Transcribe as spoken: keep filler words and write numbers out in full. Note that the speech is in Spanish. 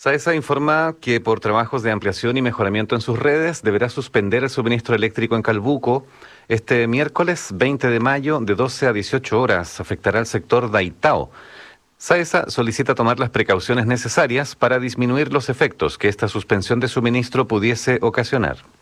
SAESA informa que por trabajos de ampliación y mejoramiento en sus redes deberá suspender el suministro eléctrico en Calbuco este miércoles veinte de mayo de doce a dieciocho horas. Afectará al sector Daitao. SAESA solicita tomar las precauciones necesarias para disminuir los efectos que esta suspensión de suministro pudiese ocasionar.